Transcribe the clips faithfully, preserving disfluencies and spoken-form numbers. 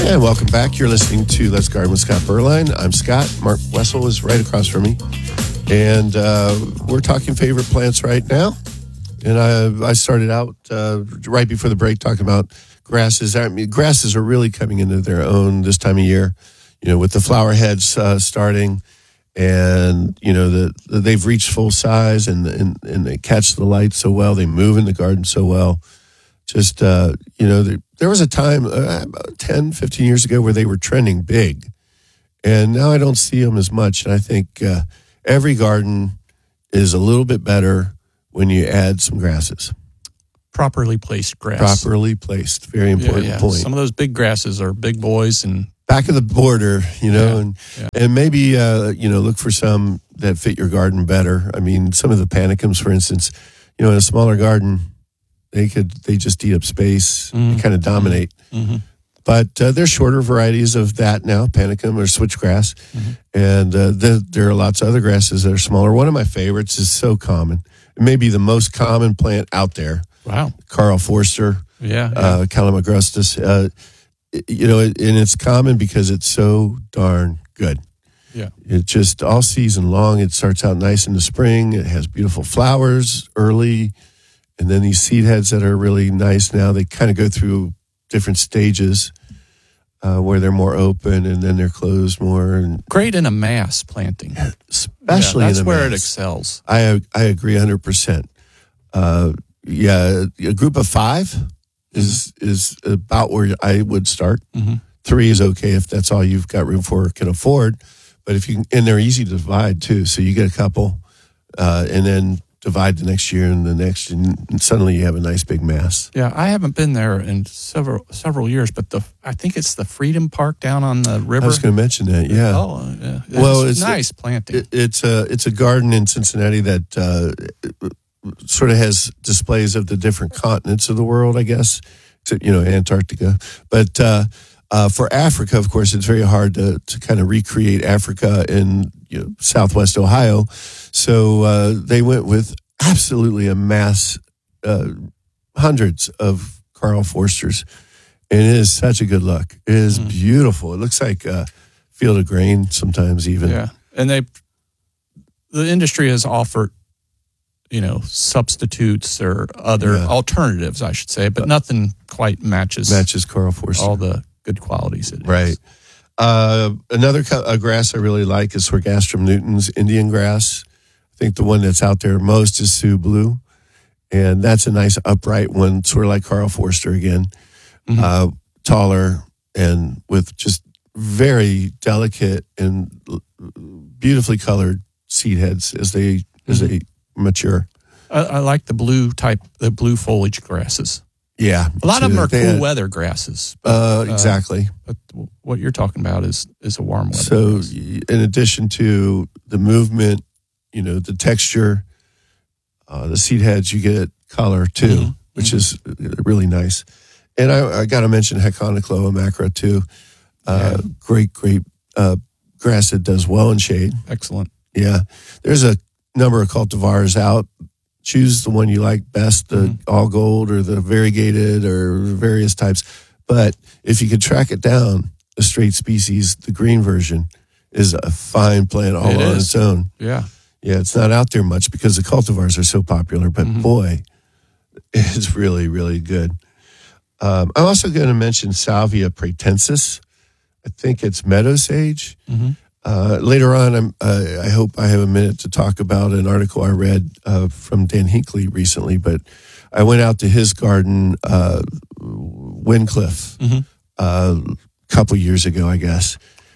And welcome back. You're listening to Let's Garden with Scott Berline. I'm Scott. Mark Wessel is right across from me. And uh, we're talking favorite plants right now. And I, I started out uh, right before the break talking about grasses. I mean, grasses are really coming into their own this time of year, you know, with the flower heads uh, starting. And, you know, the, the, they've reached full size and, and, and they catch the light so well. They move in the garden so well. Just, uh, you know, there, there was a time uh, about ten, fifteen years ago where they were trending big. And now I don't see them as much. And I think uh, every garden is a little bit better when you add some grasses. Properly placed grass. Properly placed. Very important yeah, yeah. point. Some of those big grasses are big boys and back of the border, you know, yeah, and yeah. and maybe, uh, you know, look for some that fit your garden better. I mean, some of the panicums, for instance, you know, in a smaller garden, they could, they just eat up space Mm-hmm. and kind of dominate. Mm-hmm. But uh, there's shorter varieties of that now, panicum or switchgrass. Mm-hmm. And uh, the, there are lots of other grasses that are smaller. One of my favorites is so common. It may be the most common plant out there. Wow. Carl Forster. Yeah. yeah. Uh, Calamagrostis. Uh, you know, it, and it's common because it's so darn good. Yeah. It just all season long. It starts out nice in the spring. It has beautiful flowers early. And then these seed heads that are really nice now, they kind of go through different stages uh, where they're more open and then they're closed more. And great in a mass planting. Especially yeah, that's in a where mass. It excels. I I agree one hundred percent. Uh, yeah, a group of five is is about where I would start. Mm-hmm. Three is okay if that's all you've got room for or can afford. But if you and they're easy to divide too, so you get a couple, uh, and then divide the next year and the next, and suddenly you have a nice big mass. Yeah, I haven't been there in several several years, but the I think it's the Freedom Park down on the river. I was going to mention that. Yeah. Oh, yeah. It's well, it's nice a, planting. It, it's a it's a garden in Cincinnati that uh, sort of has displays of the different continents of the world, I guess. To, you know, Antarctica, but uh, uh, for Africa, of course, it's very hard to to kind of recreate Africa in you know, Southwest Ohio. So uh, they went with absolutely a mass, uh, hundreds of Carl Forsters, and it is such a good look. It is mm. beautiful. It looks like a field of grain sometimes, even. Yeah, and they, the industry has offered, you know, substitutes or other yeah. alternatives, I should say, but nothing quite matches matches Carl Forster. All the good qualities it right. has. Uh, another a grass I really like is Sorghastrum nutans, Indian grass. I think the one that's out there most is Sioux Blue, and that's a nice upright one, sort of like Carl Forster again, mm-hmm. uh, taller and with just very delicate and beautifully colored seed heads as they mm-hmm. as they mature. I, I like the blue type, the blue foliage grasses. Yeah, a lot too. of them are they cool had, weather grasses. But, uh, exactly. Uh, but what you're talking about is is a warm weather. So, grass. in addition to the movement, you know, the texture, uh, the seed heads, you get color too, mm-hmm. which mm-hmm. is really nice. And I, I got to mention Heconocloa macra too. Uh, yeah. Great, great uh, grass that does well in shade. Excellent. Yeah, there's a number of cultivars out. Choose the one you like best, the mm-hmm. all gold or the variegated or various types. But if you could track it down, the straight species, the green version, is a fine plant all it on is. its own. Yeah. Yeah, it's not out there much because the cultivars are so popular, but mm-hmm. boy, it's really, really good. Um, I'm also going to mention Salvia pratensis. I think it's meadow sage. Mm-hmm. Uh, later on, I'm, uh, I hope I have a minute to talk about an article I read uh, from Dan Hinckley recently, but I went out to his garden, uh, Wincliffe, mm-hmm. uh, a couple years ago, I guess.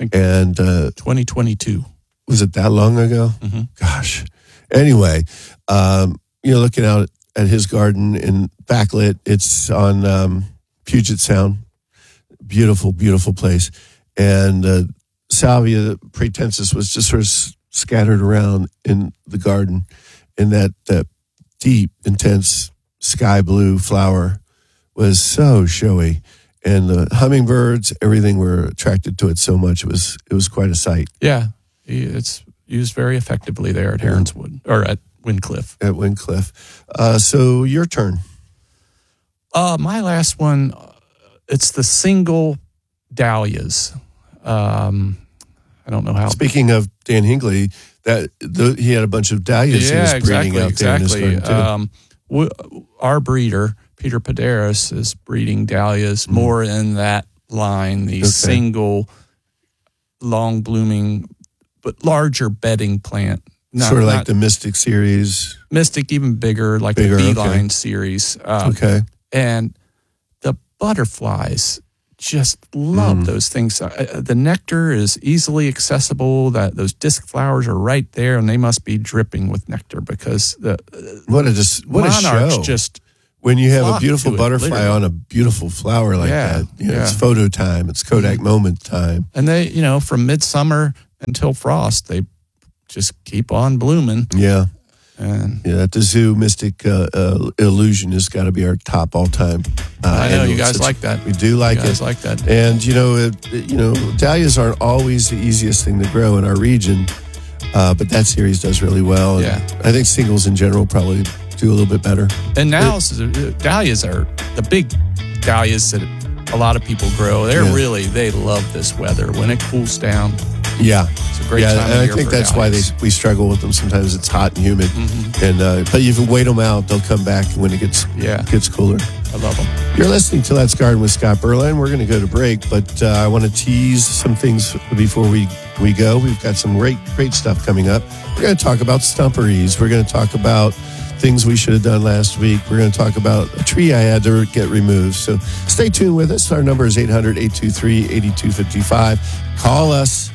And uh, twenty twenty-two. Was it that long ago? Mm-hmm. Gosh. Anyway, um, you know, looking out at his garden in backlit, it's on um, Puget Sound. Beautiful, beautiful place. And uh, Salvia pratensis was just sort of scattered around in the garden, and that, that deep, intense sky blue flower was so showy. And the hummingbirds, everything were attracted to it so much. It was it was quite a sight. Yeah, it's used very effectively there at Heronswood, or at Wincliffe. At Wincliffe. Uh, so your turn. Uh, my last one, it's the single dahlias. Um, I don't know how. Speaking of Dan Hingley, that the, he had a bunch of dahlias yeah, he was breeding exactly, out there exactly. in his garden too. Um, w- our breeder, Peter Paderas, is breeding dahlias mm. more in that line, the okay. single, long blooming, but larger bedding plant. Not, sort of like the Mystic series. Mystic, even bigger, like bigger, the Beeline okay. series. Um, okay. And the butterflies just love mm. those things. Uh, the nectar is easily accessible. That those disc flowers are right there, and they must be dripping with nectar because the uh, what a just what a show. Just when you have a beautiful it, butterfly literally. on a beautiful flower like yeah, that. You know, yeah. It's photo time. It's Kodak mm. moment time. And they, you know, from midsummer until frost, they just keep on blooming. Yeah. And yeah, at the zoo, Mystic uh, uh, Illusion has got to be our top all-time. Uh, I know you annual. guys It's, like that. We do like you guys it. like that. And you know, it, it, you know, dahlias aren't always the easiest thing to grow in our region, uh, but that series does really well. And yeah, I think singles in general probably do a little bit better. And now it, dahlias are the big dahlias that a lot of people grow. They're yeah. really they love this weather when it cools down. Yeah, it's a great yeah, time and of I year think for that's dahlias. why they we struggle with them. Sometimes it's hot and humid, mm-hmm. and uh, but you can wait them out; they'll come back when it gets yeah. gets cooler. I love them. You're listening to Let's Garden with Scott Berline. We're going to go to break, but uh, I want to tease some things before we we go. We've got some great great stuff coming up. We're going to talk about stumperies. We're going to talk about things we should have done last week. We're going to talk about a tree I had to get removed. So stay tuned with us. Our number is eight hundred, eight two three, eight two five five. Call us.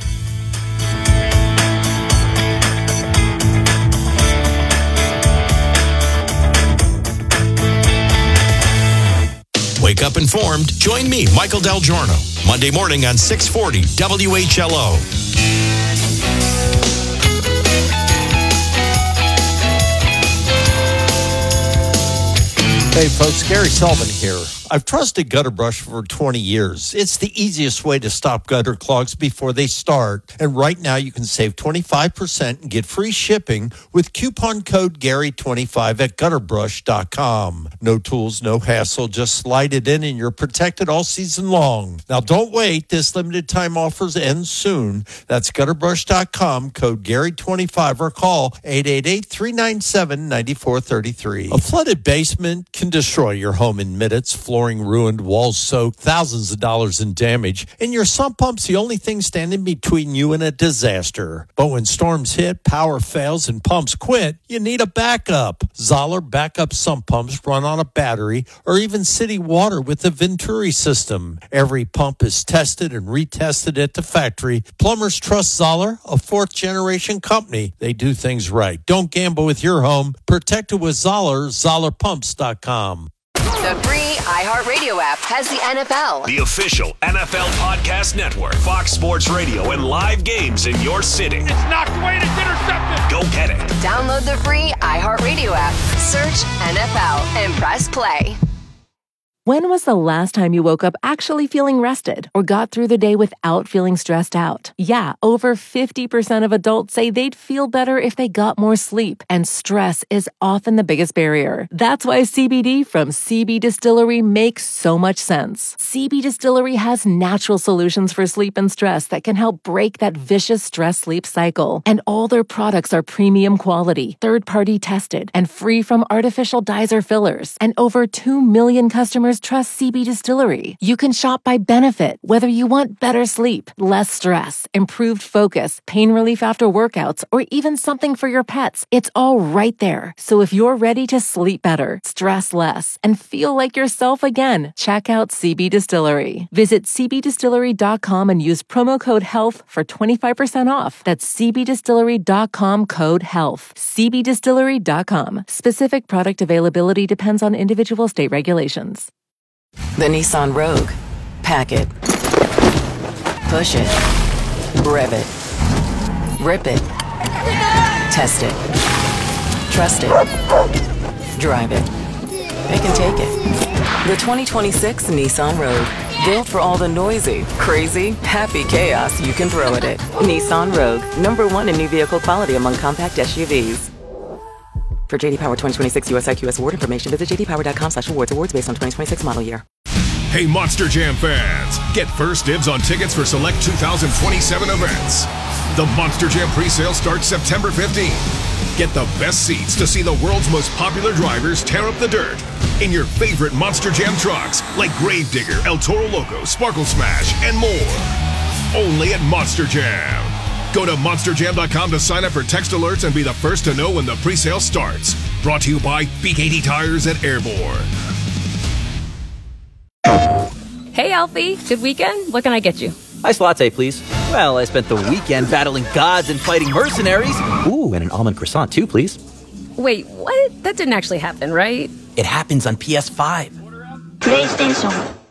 Wake up informed. Join me, Michael Del Giorno, Monday morning on six forty W H L O. Hey folks, Gary Sullivan here. I've trusted Gutter Brush for twenty years. It's the easiest way to stop gutter clogs before they start. And right now you can save twenty-five percent and get free shipping with coupon code Gary twenty-five at gutter brush dot com. No tools, no hassle. Just slide it in and you're protected all season long. Now don't wait. This limited time offers end soon. That's gutter brush dot com, code Gary twenty-five, or call eight eight eight, three nine seven, nine four three three. A flooded basement can destroy your home in minutes. Flooring ruined, walls soaked, thousands of dollars in damage, and your sump pump's the only thing standing between you and a disaster. But when storms hit, power fails, and pumps quit, you need a backup. Zoller backup sump pumps run on a battery or even city water with the Venturi system. Every pump is tested and retested at the factory. Plumbers trust Zoller, a fourth-generation company. They do things right. Don't gamble with your home. Protect it with Zoller, zoller pumps dot com. The free iHeartRadio app has the N F L. The official N F L podcast network, Fox Sports Radio, and live games in your city. It's knocked away and it's intercepted. Go get it. Download the free iHeartRadio app. Search N F L and press play. When was the last time you woke up actually feeling rested or got through the day without feeling stressed out? Yeah, over fifty percent of adults say they'd feel better if they got more sleep, and stress is often the biggest barrier. That's why C B D from C B Distillery makes so much sense. C B Distillery has natural solutions for sleep and stress that can help break that vicious stress-sleep cycle. And all their products are premium quality, third-party tested, and free from artificial dyes or fillers. And over two million customers trust C B Distillery. You can shop by benefit, whether you want better sleep, less stress, improved focus, pain relief after workouts, or even something for your pets. It's all right there. So if you're ready to sleep better, stress less, and feel like yourself again, check out C B Distillery. Visit c b distillery dot com and use promo code HEALTH for twenty-five percent off. That's c b distillery dot com, code HEALTH. c b distillery dot com. Specific product availability depends on individual state regulations. The Nissan Rogue. Pack it. Push it. Rev it. Rip it. Test it. Trust it. Drive it. It can take it. The twenty twenty-six Nissan Rogue. Built for all the noisy, crazy, happy chaos you can throw at it. Nissan Rogue. Number one in new vehicle quality among compact S U Vs. For J D Power twenty twenty-six U S I Q S award information, visit j d power dot com slash awards. Awards based on twenty twenty-six model year. Hey, Monster Jam fans, get first dibs on tickets for select two thousand twenty-seven events. The Monster Jam presale starts September fifteenth. Get the best seats to see the world's most popular drivers tear up the dirt in your favorite Monster Jam trucks like Gravedigger, El Toro Loco, Sparkle Smash, and more. Only at Monster Jam. Go to monster jam dot com to sign up for text alerts and be the first to know when the presale starts. Brought to you by B K T Tires at Airborne. Hey, Alfie. Good weekend? What can I get you? Iced latte, please. Well, I spent the weekend battling gods and fighting mercenaries. Ooh, and an almond croissant, too, please. Wait, what? That didn't actually happen, right? It happens on P S five. PlayStation.